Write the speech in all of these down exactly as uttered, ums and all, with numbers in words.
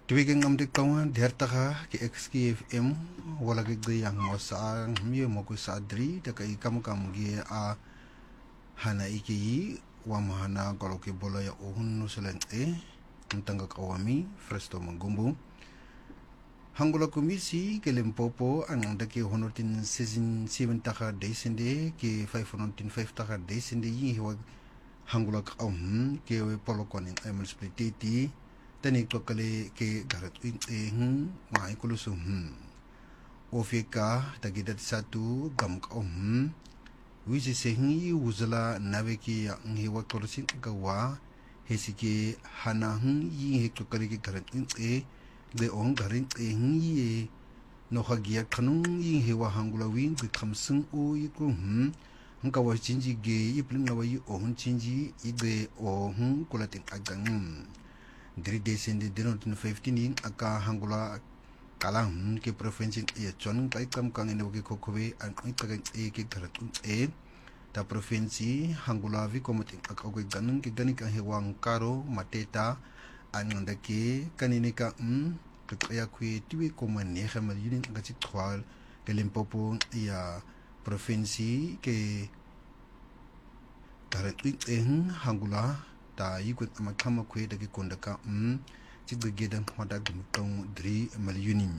Tuwing am dik kawan dertaka ki X K F M wala ki yang mo sa mi mo ko sa dri da kai kam kam gi a hana iki wa mahana kalau ki bola ya ohun nusulen e ntanga kawami fresto mangumbu hangula komisi ke lempopo ang daki honotin season seven taka desende ki five honotin five taka desende yi hiwa hangula ka um ke polokonin ay municipality tani to kale ke garat in eh mai kulusu hmm ofika tagidat satu gam ka um wisi sehi wuzala naveki ya ngi waktorsin gawa hesike hana hun yi he to kale ke garat in eh de on garin eh yi no hagia kanung yi he wa hangula win ke kamsung o yi ku hmm nka wa jinji ge yi plin na wa yi on jinji ige o hun kulatin agang dari desende denotin fifteen aka hangula kalang ke provinsi ya chon kai kam kang ene ke kokobe an ikagan e ke garatun e ta provinsi hangula vi komoting aka ko ganun ke ganika hewang karo mateta an ndake kanine ka um ke ya kwe tiwe komane khamal yinin aka ci twal ke limpopo ya provinsi ke garatun e hangula ta yikut amakama kwe dagi kondaka um chigde gedan hwada gumkong dri malyunin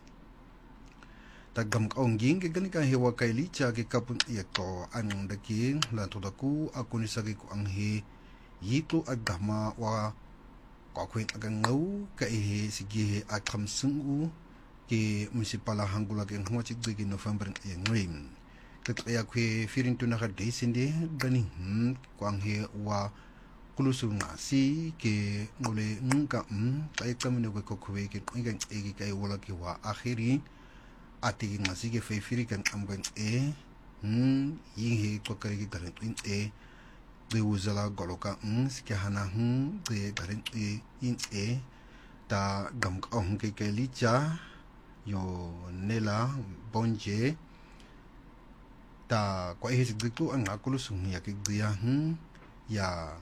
ta gam kaong ging ke ganika hewa kaili cha ke kapun yato anong daki la todaku akuni sagi ku ang he yito agama wa kwa kwen agang ngau ka ehe sige he akam sungu ke municipala hangula ke ngwa chigde ge november e ngwim kakaya kwe firin tunaka desinde gani hmm kwang he wa kulusu ngasi ke ngole ngka um kai kamne ko kokwe ke ngan egi kai wala ki wa akhiri ati ngasi ke fefiri kan amgan e hmm yi he ko kare ki garan in e de wuzala goloka um ske hana hm de garan e in e ta gam ka hum ke ke licha yo nela bonje ta ko e hisiku an akulusu ya ke dia hm ya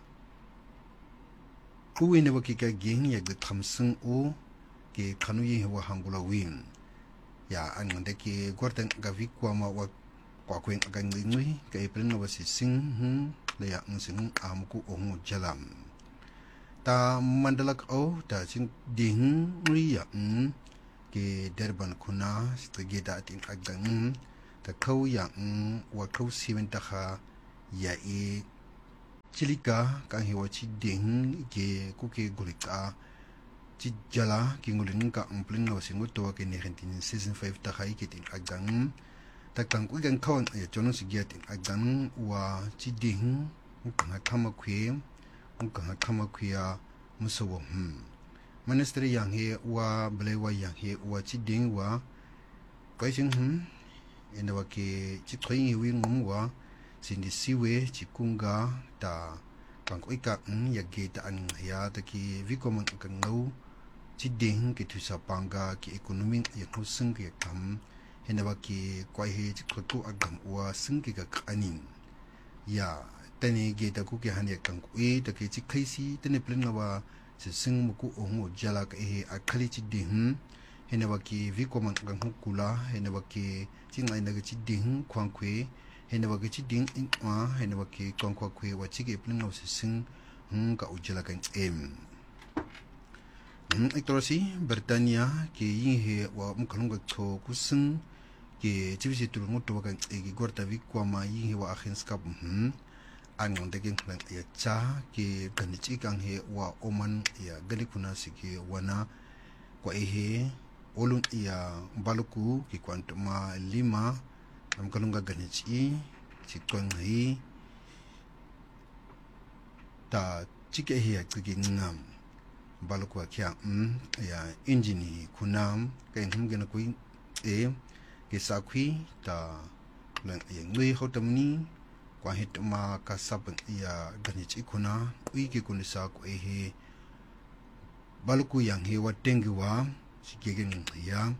kuwe ne wakika ging ya de kamsung o ke kanu yi wa hangula win ya an ngande ke gortan ga vikwa ma wa kwa kwen ga ngui ke epren no wasi sing hm le ya ngsin amku o ngo jalam ta mandalak o ta sing ding ngui ya um ke derban kuna stage da tin agang ta kau ya um wa kau simen ta kha ya e chilika ka hewa chi ding ke kuke gulika chi jala ki ngulin ka amplin no singo to ke ne rentin season five ta khai ke tin agang ta kang ku gan kawan ya chono si get in agang wa chi ding ka kama khwe ka kama khya muso hm ministry yang he wa blewa yang he wa chi ding wa kai sing hm enda wa ke chi thoi wi ngum wa sindi siwe chikunga ta pangkoika ng yagi ta an ya ta ki vikomang kang ngau chiding ki thusa panga ki economic ya kusung ki kam henawa ki kwai he chikhotu agam wa sung ki ka anin ya tani ge ta ku ki han ya kang kui ta ki chikhaisi tani plan wa se sung mu ku ongo jala ka he akhali chiding henawa ki vikomang kang kula henawa ki chingai na ki chiding kwang kwe hena wagi chi ding in ma hena wagi kong kwa kwe wa chi ge plin no se sing hm ka ujala kan em hm ektorasi Britania ke yin he wa mkalung ga to kusung ke chibisi tur ngoto wa kan e gi gorta vi kwa ma yin he wa akhins kap hm an ngon de gen plan ya cha ke kan chi kang he wa oman ya gali kuna si ke wana kwa e he olun ya baluku ki kwantuma lima am kalunga ganichi chikon hi ta chike hi akigi ngam balukwa kya um ya engine kunam ke hum gena kuin e ke sakwi ta lan ye ngui hotamni kwa hit ma ka sab ya ganichi kuna ui ke kunisa ko e he baluku yang he wa tengiwa chike gen ya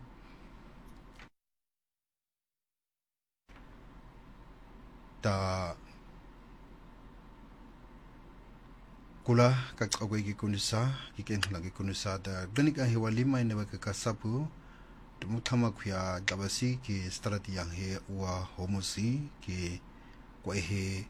ta kula ka qakwe ki kunisa ki kenhla ki kunisa da gnika he walima ine ba ka sapu tumuthama khya tabasi ki strati yang he wa homosi ki kwa he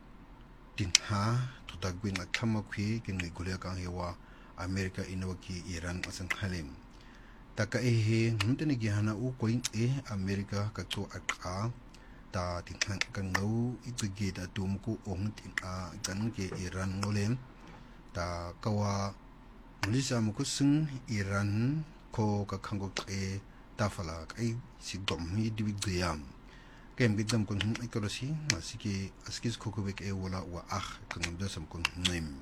tinha tuta gwin athama khwi ki ngi gule ka he wa America ine ki Iran asan khalim taka e he humtene gi hana u koin e America ka to akha ta tinha ka ngau itsige da tumku ong tin a kan ke Iran ngolem ta kawa mulisa mukusung Iran ko ka khango e tafala kai sigdom hi dibigyam kem gidam kun ikorosi asiki askis kokobek e wala wa akh kan dasam kun nim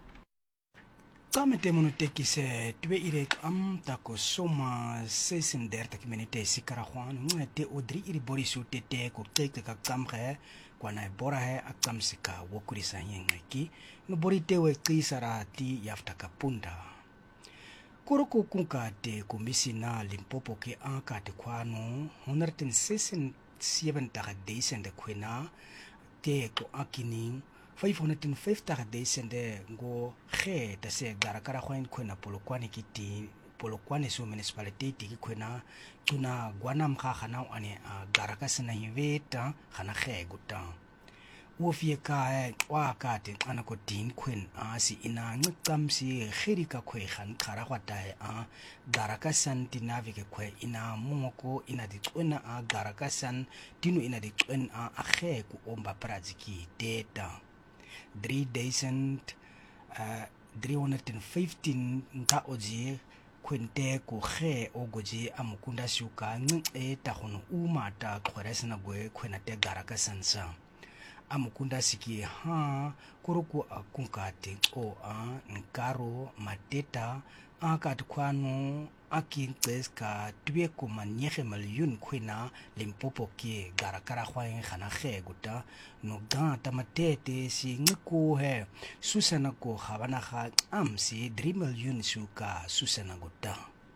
Kamete monotekise tue ire am tako soma sesen derta kimenite sikara khwan ngete odri iri borisu tete ko teke ka kamre kwana bora he akam sika wokuri sa yengeki no borite we kisara ti yafta kapunda koroko kunka te komisina Limpopo ke anka te kwano one hundred sixty-seven daga deisen de kwena te ko akini five hundred fifty days de go ge ta se garakara khwain khwena polokwane kiti polokwane so municipality ti khwena tuna gwanam kha khana ane garaka sena hiveta khana ge guta wo fie ka wa ka te ana ko tin khwen a si ina ngqam si khiri ka khwe khan khara khwata a garaka san tinavi ke khwe ina moko ina di tsona a garaka san tinu ina di twen a ge ku omba praziki data three thousand three hundred fifteen nka oji kwente ko ge ogoji amukunda shuka nce ta hono umata khwaresana gwe khwena te garaka sansa amukunda siki ha kuruku akunkate o a nkaro mateta akat kwano akinteska tue ko manyege million khwena Limpopo ke garakara khwaeng khana ge guta no gata matete si ngiko he susana ko khabana ga amsi three million suka susana guta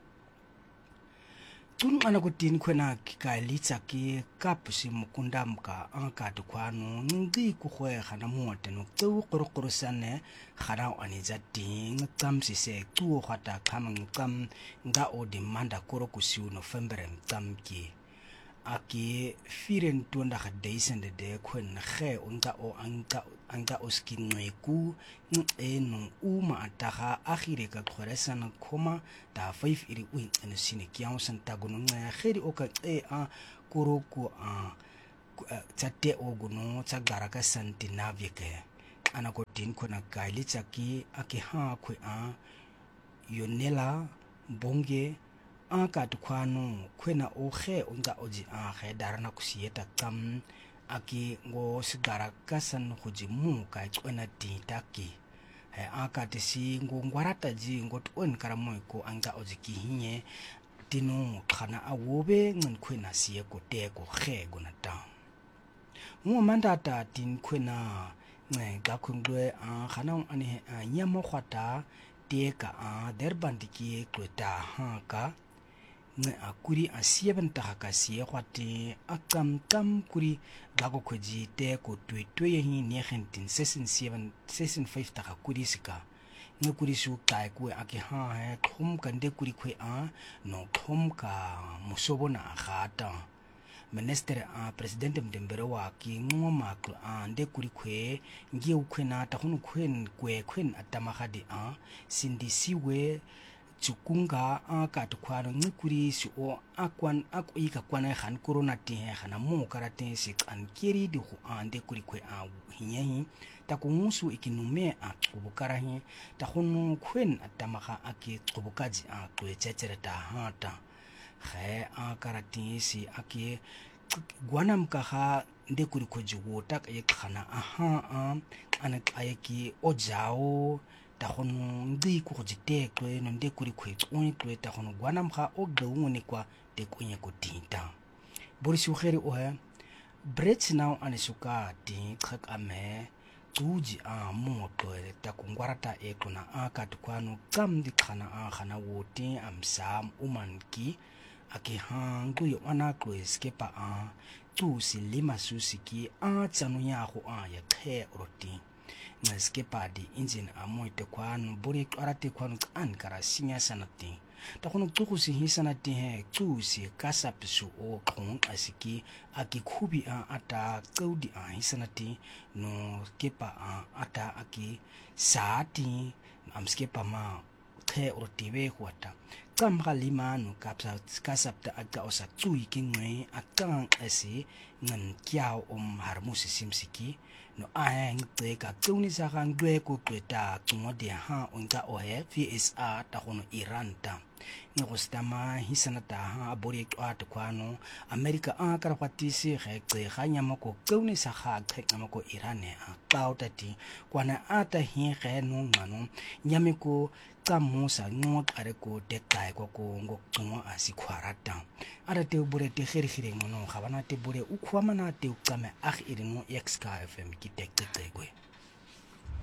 tun ana ko tin khwena ka litsa ke kapusi mukunda mka anka to kwano ngi ku khwe khana mote no tsu qoroqorosane khana ani jati ngamsi se tu khata khamang kam nga o demanda koro kusiu November mtam ki aki firen tunda ga deisende de khwen ge unga o anka anka oskin nweku eno uma ataga agire ka khoresana khoma ta five iri win eno sine kiao santa gono nga geri oka e a koroko a tsate ogono tsagaraka santina vike ana ko tin khona kaili tsaki aki ha khwe a yonela bonge aka tukwano kwena oge unga oji a ge darana kusieta kam aki ngo sigara kasan hujimu ka kwena titaki he aka tesi ngo ngwarata ji ngo twen karamoy ko anga oji kihinye tinu khana awobe ngin kwena siye ko te ko ge gonata mo mandata tin kwena nge ga khungwe a khana ani nyamo khwata teka a derbandiki kweta haka nge akuri a seven taka siye khwate akam kam kuri gago khoji te ko twetwe hi ne gentin seven seven five taka kuri sika nge kuri su kai ku ake ha he khum kande kuri khwe a no khum ka musobo na khata minister a president mdembere wa ki ngoma ko ande kuri khwe ngi ukhwena ta khunu khwen kwe khwen atamagadi a sindisiwe tsukunga aka tukwano ngikuri si o akwan akuika kwana khan corona ti khana mo karate si kan kiri di hu ande kuri kwe a hinyehi ta kungusu ikinume a kubukara hi ta khunu khwen atamaga ake kubukaji a kwechechere ta hata khe a karate si ake gwanam ka ha nde kuri khoji wota ka khana aha a ana ayeki ojao ta khono ngi ku jite kwe no nde kuri khwe tsoni kwe ta khono gwanam kha o gawuni kwa te kunye ko tinta borisi kheri o he brets now anisuka ti khak ame tuji a mo to ta kungwarata e kona aka tukwano kam di khana a khana wote amsam umanki ake hangu yo ana kwe skepa a tu silima susiki a tsanu ya go a ya khe roti ngaskepa di engine amoy te kwano bore qara te kwano an kara sinya sanati ta kono tsugu si hisana ti he tsu si kasap su o khong asiki aki khubi a ata qaudi a hisana ti no kepa a ata aki saati amskepa ma the ortive huata kamga lima no kapsa kasap ta aga osa tsui kingwe akang esi ngan kiao om harmusi simsiki no aeng te ka tsuni sa gang dwe ko tweta tsumo de ha onka ohe V S A ta kono Iran ta ni gostama hisana ta ha abori kwa to kwano America a karapatisi ge te ganya mako tsuni sa ga khek mako Iran ne a tauta ti kwana ata hi ge no ngano nyamiko tsamusa ngot are ko tekai ko ko ngok tsumo asikhwarata ara te bure te khirkhire ngono ga bana te bure u khwamana te u tsame ag irino X K F M ki tektekwe